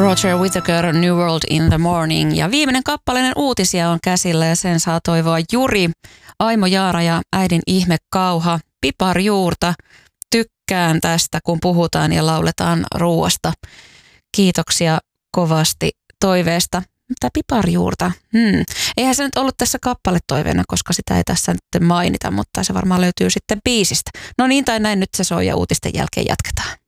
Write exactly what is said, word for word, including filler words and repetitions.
Roger Whittaker, New World in the Morning. Ja viimeinen kappaleinen uutisia on käsillä ja sen saa toivoa Juri, Aimo Jaara ja äidin ihme kauha, piparjuurta. Tykkään tästä, kun puhutaan ja lauletaan ruuasta. Kiitoksia kovasti toiveesta. Mitä piparjuurta? Hmm. Eihän se nyt ollut tässä kappaletoiveena, koska sitä ei tässä nyt mainita, mutta se varmaan löytyy sitten biisistä. No niin tai näin, nyt se soi ja uutisten jälkeen jatketaan.